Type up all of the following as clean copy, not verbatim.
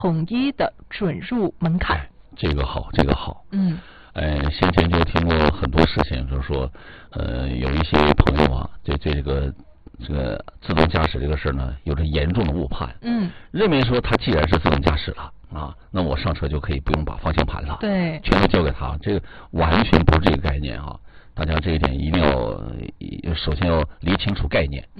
统一的准入门槛。 这个好，这个好。先前就听过很多事情，就是说，有一些朋友啊，对这个自动驾驶这个事呢，有着严重的误判。认为说它既然是自动驾驶了啊，那我上车就可以不用把方向盘了， 对， 全都交给他，这个完全不是这个概念啊！大家这一点一定要首先要理清楚概念。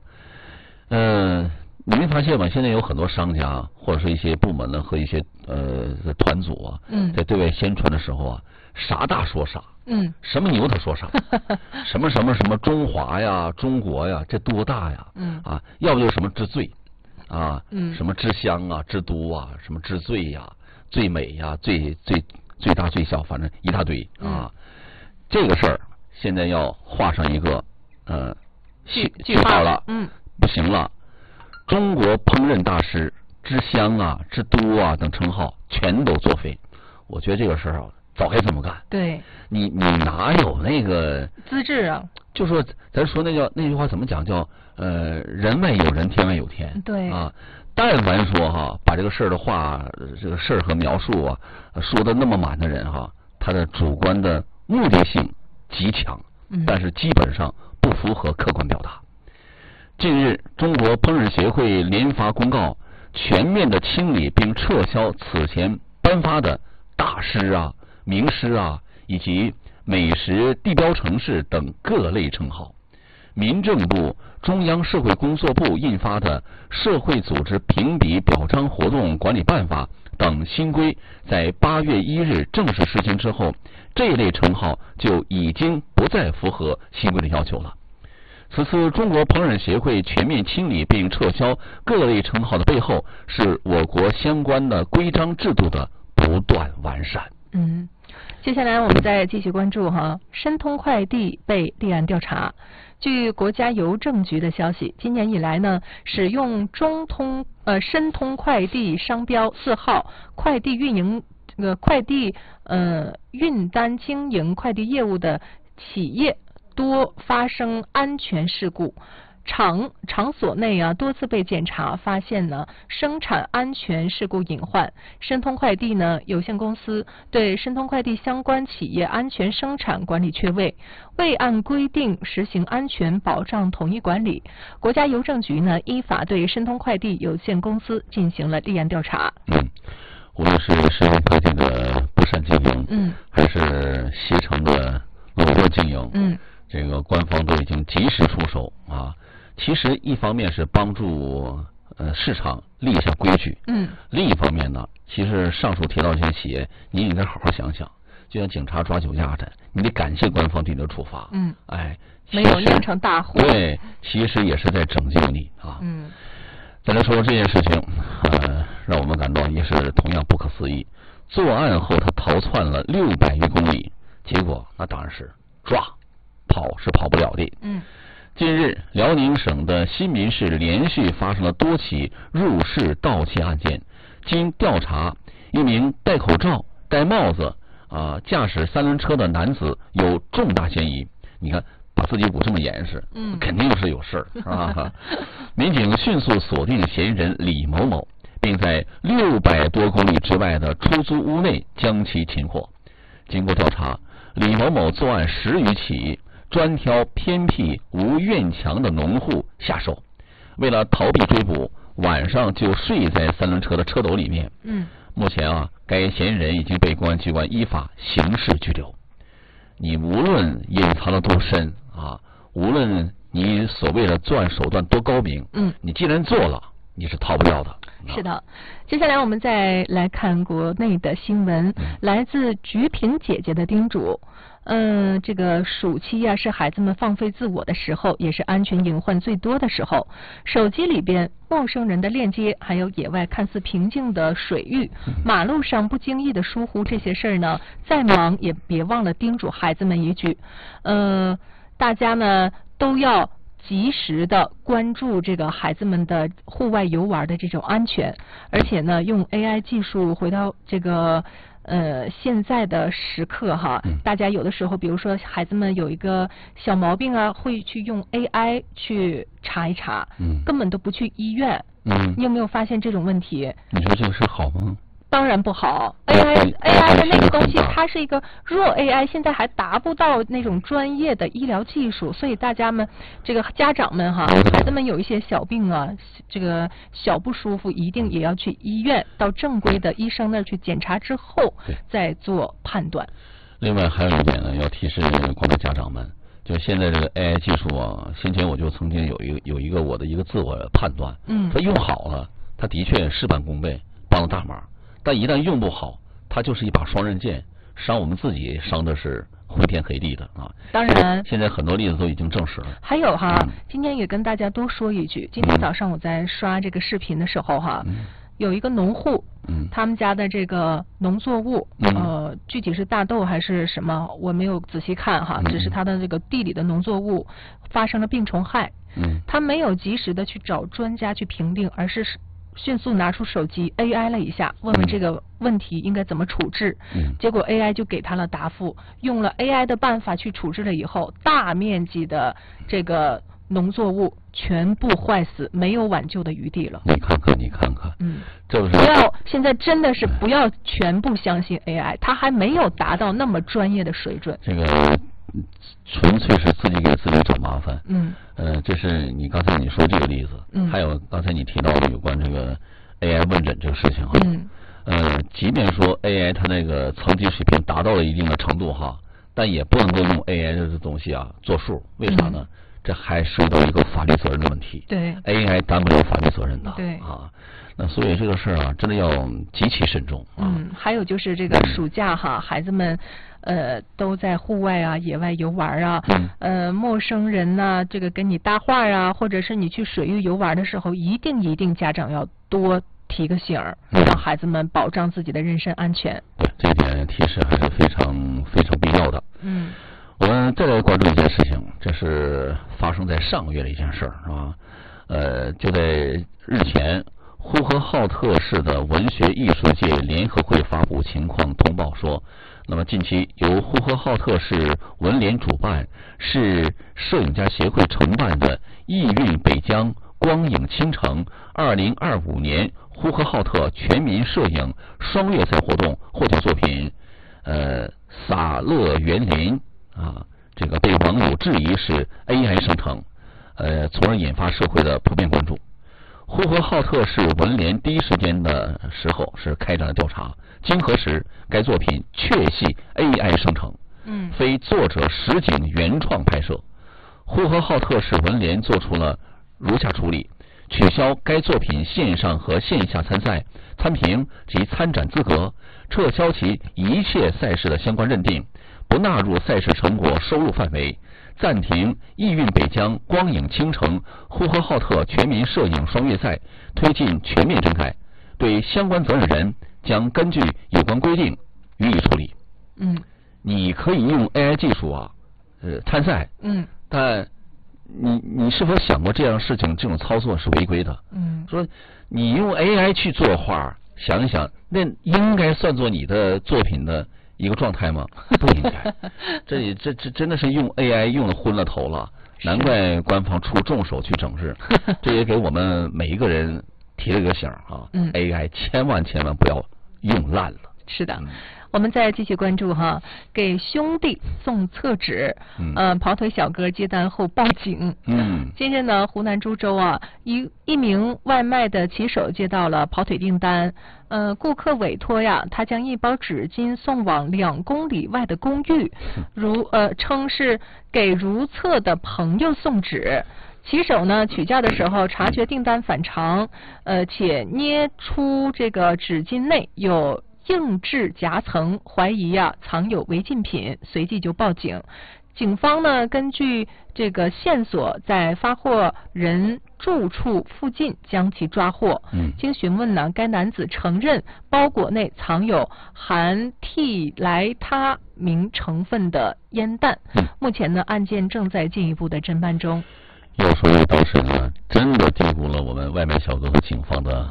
你没发现吗？现在有很多商家或者是一些部门呢和一些团组啊，在对外宣传的时候啊，啥大说啥，什么牛他说啥，什么中华呀、中国呀，这多大呀，要不就是什么之最啊，什么之乡啊、之都啊，什么之最呀、最美呀、最大最小，反正一大堆啊。这个事儿现在要画上一个句号了，不行了。中国烹饪大师之乡啊、之都啊等称号全都作废，我觉得这个事儿啊，早该这么干。 对， 你哪有那个资质啊？ 就说咱说那句话怎么讲？叫人外有人，天外有天。 对啊，但凡说哈，把这个事儿的话，这个事儿和描述啊，说的那么满的人哈，他的主观的目的性极强，但是基本上不符合客观表达。近日，中国烹饪协会联发公告，全面的清理并撤销此前颁发的大师啊、名师啊以及美食地标城市等各类称号。民政部、中央社会工作部印发的《社会组织评比表彰活动管理办法》等新规在8月1日正式实行之后，这一类称号就已经不再符合新规的要求了。此次中国烹饪协会全面清理并撤销各类称号的背后，是我国相关的规章制度的不断完善。 接下来我们再继续关注申通快递被立案调查。据国家邮政局的消息，今年以来呢，使用申通快递商标字号快递运单经营快递业务的企业多发生安全事故，场所内多次被检查发现呢生产安全事故隐患。申通快递呢有限公司对申通快递相关企业安全生产管理缺位，未按规定实行安全保障统一管理。国家邮政局呢依法对申通快递有限公司进行了立案调查。 无论是申通快递的不善经营，还是携程的垄断经营，这个官方都已经及时出手啊。其实一方面是帮助市场立下规矩，另一方面呢，其实上述提到这些企业，你应该好好想想，就像警察抓酒驾的，你得感谢官方对你的处罚， 没有酿成大祸。 对，其实也是在拯救你啊。再来说说这件事情，让我们感到也是同样不可思议。作案后他逃窜了600余公里，结果那当然是跑是跑不了的。近日，辽宁省的新民市连续发生了多起入室盗窃案件。经调查，一名戴口罩、戴帽子驾驶3轮车的男子有重大嫌疑。你看，把自己捂这么严实，肯定是有事儿啊！民警迅速锁定嫌疑人李某某，并在600多公里之外的出租屋内将其擒获。经过调查，李某某作案10余起，专挑偏僻无院墙的农户下手，为了逃避追捕，晚上就睡在3轮车的车斗里面。目前该嫌疑人已经被公安机关依法刑事拘留。你无论隐藏的多深无论你所谓的作案手段多高明，你既然做了，你是逃不掉的。 是的，接下来我们再来看国内的新闻，来自菊萍姐姐的叮嘱。这个暑期是孩子们放飞自我的时候，也是安全隐患最多的时候。手机里边陌生人的链接，还有野外看似平静的水域，马路上不经意的疏忽这些事儿呢，再忙也别忘了叮嘱孩子们一句，大家呢都要及时的关注这个孩子们的户外游玩的这种安全，而且呢用 AI 技术回到这个现在的时刻哈，大家有的时候，比如说孩子们有一个小毛病啊，会去用 AI 去查一查，根本都不去医院。你有没有发现这种问题？ 你说这个是好吗？ 当然不好。AI 的那个东西，它是一个弱 AI， 现在还达不到那种专业的医疗技术，所以大家们这个家长们哈，孩子们有一些小病啊，这个小不舒服，一定也要去医院，到正规的医生那儿去检查之后，再做判断。 另外还有一点呢，要提示广大家长们，就现在这个 AI 技术啊，先前我就曾经有一个我的一个自我判断，它用好了，它的确事半功倍，帮了大忙。但一旦用不好，它就是一把双刃剑，伤我们自己，伤的是昏天黑地的啊！ 当然， 现在很多例子都已经证实了。 还有哈，今天也跟大家多说一句，今天早上我在刷这个视频的时候哈，有一个农户，他们家的这个农作物，具体是大豆还是什么，我没有仔细看哈，只是他的这个地里的农作物发生了病虫害，他没有及时的去找专家去评定，而是迅速拿出手机 AI 了一下，问问这个问题应该怎么处置，结果 AI 就给他了答复，用了 AI 的办法去处置了以后，大面积的这个农作物全部坏死，没有挽救的余地了。 你看看，这不是不要，现在真的是不要全部相信 AI， 它还没有达到那么专业的水准。 这个纯粹是自己给自己找麻烦。这是你刚才你说这个例子，还有刚才你提到的有关这个 AI 问诊这个事情哈。即便说 AI 它那个层级水平达到了一定的程度哈，但也不能够用 AI 这东西啊做数，为啥呢？这还涉及到一个法律责任的问题。 对 ，AI 担不了法律责任的。 对啊，那所以这个事儿啊，真的要极其慎重啊。 还有就是这个暑假哈，孩子们都在户外啊、野外游玩啊，陌生人呐，这个跟你搭话啊，或者是你去水域游玩的时候，一定家长要多提个醒儿，让孩子们保障自己的人身安全。 对，这一点提示还是非常必要的。我们再来关注一件事情，这是发生在上个月的一件事儿，是吧？就在日前，呼和浩特市的文学艺术界联合会发布情况通报说，那么近期由呼和浩特市文联主办、市摄影家协会承办的艺韵北疆光影倾城2025年呼和浩特全民摄影双月赛活动获奖作品洒乐园林啊，这个被网友质疑是 AI 生成，从而引发社会的普遍关注。呼和浩特市文联第一时间的时候是开展了调查，经核实，该作品确系 AI 生成，非作者实景原创拍摄。呼和浩特市文联做出了如下处理：取消该作品线上和线下参赛、参评及参展资格，撤销其一切赛事的相关认定，不纳入赛事成果收入范围，暂停艺韵北疆光影倾城呼和浩特全民摄影双月赛，推进全面整改，对相关责任人将根据有关规定予以处理。你可以用 AI 技术啊，参赛，但你是否想过这样的事情，这种操作是违规的？说你用 AI 去作画，想一想，那应该算作你的作品的一个状态吗？不应该。这真的是用 AI 用的昏了头了，难怪官方出重手去整治。这也给我们每一个人提了个醒啊！AI 千万不要用烂了。 是的。我们再继续关注哈，给兄弟送厕纸，跑腿小哥接单后报警。近日呢，湖南株洲啊，一名外卖的骑手接到了跑腿订单，顾客委托呀，他将一包纸巾送往2公里外的公寓，称是给如厕的朋友送纸。骑手呢取件的时候察觉订单反常，且捏出这个纸巾内有硬质夹层，怀疑藏有违禁品，随即就报警。警方呢根据这个线索，在发货人住处附近将其抓获。经询问呢，该男子承认包裹内藏有含替莱他明成分的烟弹。目前呢，案件正在进一步的侦办中。 要说这个当事人呢，真的低估了我们外卖小哥和警方的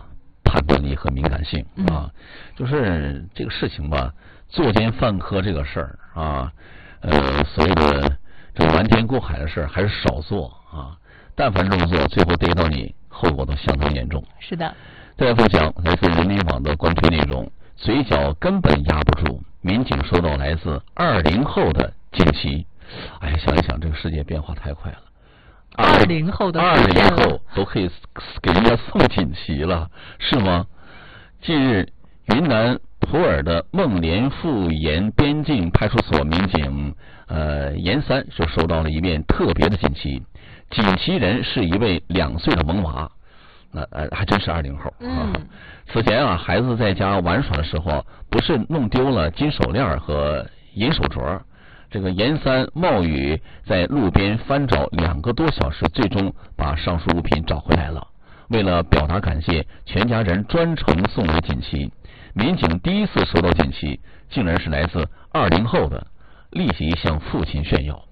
判断力和敏感性啊。就是这个事情吧，作奸犯科这个事儿啊，所谓的这瞒天过海的事儿还是少做啊。但凡这么做，最后逮到你，后果都相当严重。 是的。 再来讲来自人民网的关注内容，嘴角根本压不住，民警收到来自20后的锦旗。哎呀，想一想，这个世界变化太快了。 20后的 20后都可以给人家送锦旗了，是吗？近日，云南普洱的孟连富盐边境派出所民警严三就收到了一面特别的锦旗，锦旗人是一位2岁的萌娃。那还真是20后啊！此前啊，孩子在家玩耍的时候，不是弄丢了金手链和银手镯，这个严三冒雨在路边翻找2个多小时，最终把上述物品找回来了。为了表达感谢，全家人专程送来锦旗。民警第一次收到锦旗，竟然是来自20后的，立即向父亲炫耀。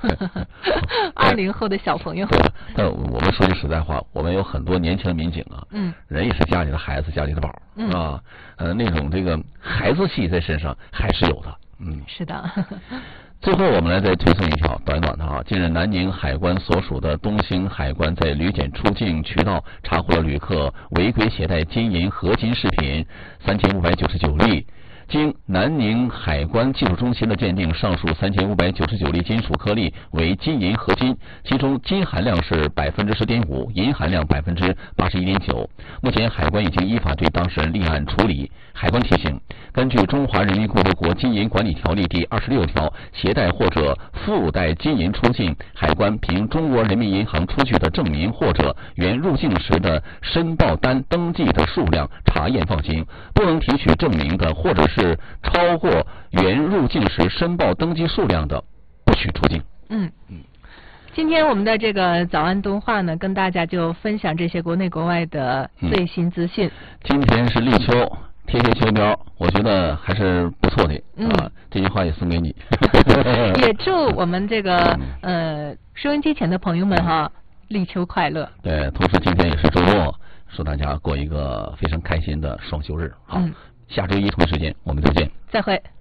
20后的小朋友。 对，但我们说句实在话，我们有很多年轻的民警啊，人也是家里的孩子，家里的宝啊，那种这个孩子气在身上还是有的。 是的。 最后我们来再推送一条短短的啊，近日南宁海关所属的东兴海关在旅检出境渠道查获了旅客违规携带金银合金饰品3599粒。经南宁海关技术中心的鉴定，上述3599粒金属颗粒为金银合金，其中金含量是10.5%，银含量81.9%。目前海关已经依法对当事人立案处理。海关提醒，根据《中华人民共和国金银管理条例》第26条，携带或者附带金银出境，海关凭中国人民银行出具的证明或者原入境时的申报单登记的数量查验放行，不能提取证明的或者是超过原入境时申报登记数量的，不许出境。 今天我们的这个早安东话呢，跟大家就分享这些国内国外的最新资讯。 今天是立秋，贴秋膘，我觉得还是不错的啊。这句话也送给你。 也祝我们这个收音机前的朋友们哈，立秋快乐。 对，同时今天也是周末，祝大家过一个非常开心的双休日。好，下周一同一时间我们再见。 再会。